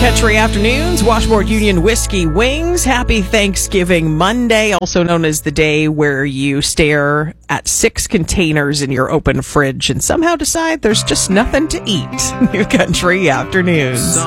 Country Afternoons, Washboard Union Whiskey Wings. Happy Thanksgiving Monday, also known as the day where you stare at 6 containers in your open fridge and somehow decide there's just nothing to eat. New Country Afternoons.